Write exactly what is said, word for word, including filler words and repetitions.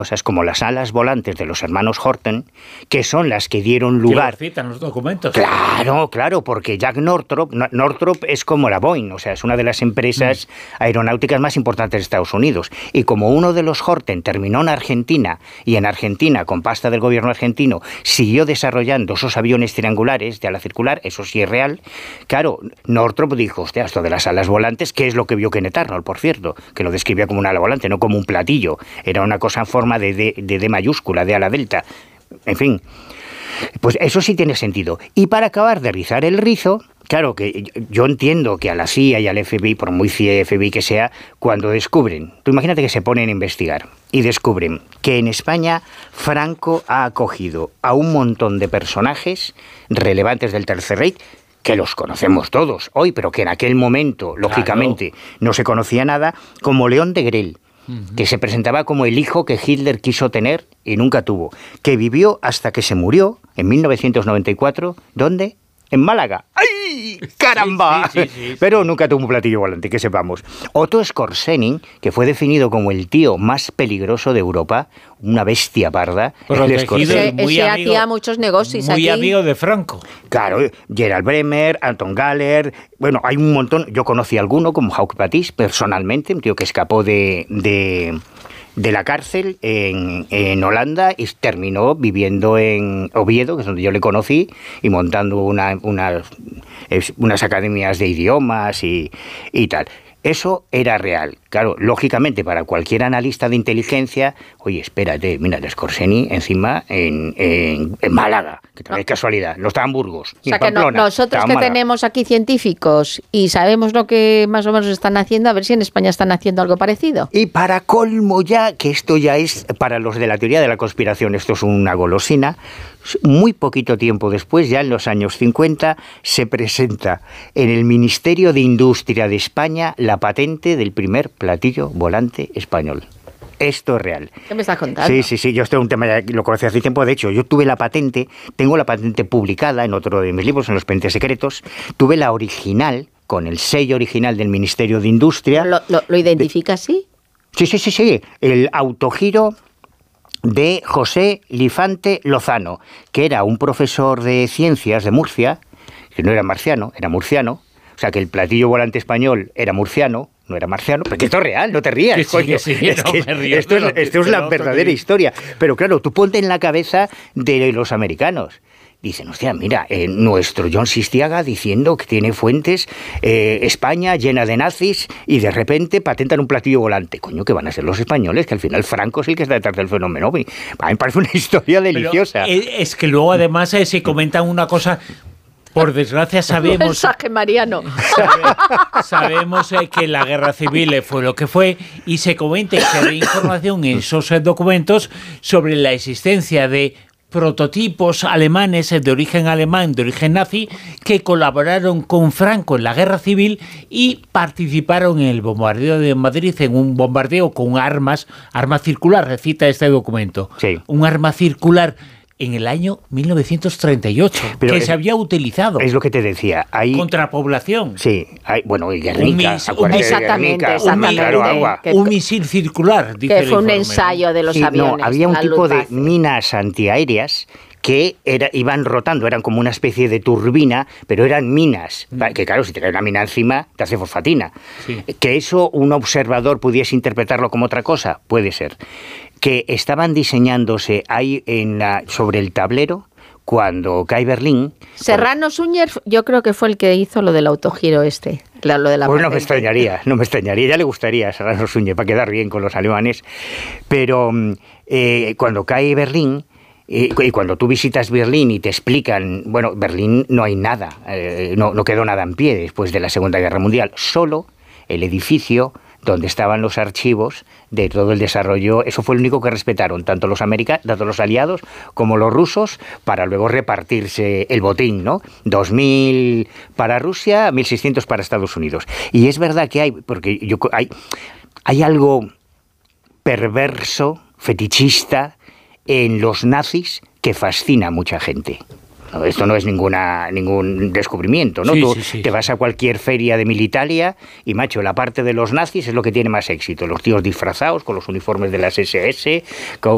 cosas como las alas volantes de los hermanos Horten, que son las que dieron lugar... Que lo citan los documentos. Claro, claro, porque Jack Northrop, Northrop es como la Boeing, o sea, es una de las empresas mm. aeronáuticas más importantes de Estados Unidos. Y como uno de los Horten terminó en Argentina, y en Argentina, con pasta del gobierno argentino, siguió desarrollando esos aviones triangulares de ala circular, eso sí es real, claro, Northrop dijo, hostia, esto de las alas volantes, que es lo que vio Kenneth Arnold, por cierto, que lo describía como una ala volante, no como un platillo, era una cosa en forma de D, de D mayúscula, de ala delta, en fin, pues eso sí tiene sentido. Y para acabar de rizar el rizo, claro que yo entiendo que a la C I A y al F B I, por muy F B I que sea, cuando descubren, tú imagínate que se ponen a investigar y descubren que en España Franco ha acogido a un montón de personajes relevantes del Tercer Reich, que los conocemos todos hoy, pero que en aquel momento, lógicamente, claro, no se conocía nada, como León de Grell, que se presentaba como el hijo que Hitler quiso tener y nunca tuvo, que vivió hasta que se murió en mil novecientos noventa y cuatro, ¿dónde? En Málaga. ¡Ay, caramba! Sí, sí, sí, sí, Pero sí. nunca tuvo un platillo volante, que sepamos. Otto Skorzeny, que fue definido como el tío más peligroso de Europa, una bestia parda. Ese, muy ese amigo, hacía muchos negocios muy aquí. amigo de Franco. Claro, Gerald Bremer, Anton Galler, bueno, hay un montón. Yo conocí a alguno, como Hauck Batiste, personalmente, un tío que escapó de... de de la cárcel en, en Holanda y terminó viviendo en Oviedo, que es donde yo le conocí, y montando una, una, unas academias de idiomas y, y tal. Eso era real. Claro, lógicamente, para cualquier analista de inteligencia, oye, espérate, mira, Skorzeny encima en, en, en Málaga, que también es casualidad, no estaba en Burgos. O sea, que no, nosotros que tenemos aquí científicos y sabemos lo que más o menos están haciendo, a ver si en España están haciendo algo parecido. Y para colmo ya, que esto ya es, para los de la teoría de la conspiración, esto es una golosina, muy poquito tiempo después, ya en los años cincuenta, se presenta en el Ministerio de Industria de España la patente del primer platillo volante español. Esto es real. ¿Qué me estás contando? Sí, sí, sí. Yo esto es un tema ya lo conocí hace tiempo. De hecho, yo tuve la patente, tengo la patente publicada en otro de mis libros, en Los Pendientes Secretos. Tuve la original, con el sello original del Ministerio de Industria. ¿Lo, lo, lo identifica así? Sí, sí, sí, sí. El autogiro de José Lifante Lozano, que era un profesor de ciencias de Murcia, que no era marciano, era murciano. O sea, que el platillo volante español era murciano, no era marciano, pero que esto es real, no te rías, que sí, coño. Que sí, es no que me río, esto es, esto es la verdadera que... historia. Pero claro, tú ponte en la cabeza de los americanos. Dicen, hostia, mira, eh, nuestro John Sistiaga diciendo que tiene fuentes, eh, España llena de nazis, y de repente patentan un platillo volante. Coño, que van a ser los españoles, que al final Franco es el que está detrás del fenómeno. A mí me parece una historia deliciosa. Pero es que luego además eh, se comenta una cosa... Por desgracia sabemos... mensaje mariano. Sabe, sabemos eh, que la guerra civil eh, fue lo que fue, y se comenta que hay información en esos eh, documentos sobre la existencia de prototipos alemanes de origen alemán, de origen nazi, que colaboraron con Franco en la guerra civil y participaron en el bombardeo de Madrid, en un bombardeo con armas, arma circular, recita este documento. Sí. Un arma circular en el año mil novecientos treinta y ocho, Pero que es, se había utilizado. Es lo que te decía. Hay, contra población. Sí, hay, bueno, y Guernica. Un, un, exactamente, Guernica, exactamente. Claro, agua. Que, un misil circular, dice que fue un informe, ensayo ¿no? de los sí, aviones. No, había un tipo de Luftwaffe. minas antiaéreas que era, iban rotando, eran como una especie de turbina, pero eran minas, mm. que claro, si te cae una mina encima, te hace fosfatina. Sí. Que eso un observador pudiese interpretarlo como otra cosa, puede ser. Que estaban diseñándose ahí en la, sobre el tablero, cuando cae Berlín... Serrano por... Suñer, yo creo que fue el que hizo lo del autogiro este, lo de la Pues patente. no me extrañaría, no me extrañaría. Ya le gustaría a Serrano Suñer para quedar bien con los alemanes. Pero eh, cuando cae Berlín, eh, y cuando tú visitas Berlín y te explican... Bueno, Berlín no hay nada, eh, no, no quedó nada en pie después de la Segunda Guerra Mundial. Solo el edificio donde estaban los archivos de todo el desarrollo. Eso fue lo único que respetaron, tanto los americanos, tanto los aliados como los rusos, para luego repartirse el botín, ¿no? dos mil para Rusia, mil seiscientos para Estados Unidos. Y es verdad que hay, porque yo, hay, hay algo perverso, fetichista, en los nazis que fascina a mucha gente. No, esto no es ninguna ningún descubrimiento, ¿no? Sí, Tú sí, sí. te vas a cualquier feria de militaria y, macho, la parte de los nazis es lo que tiene más éxito. Los tíos disfrazados con los uniformes de las ese ese, con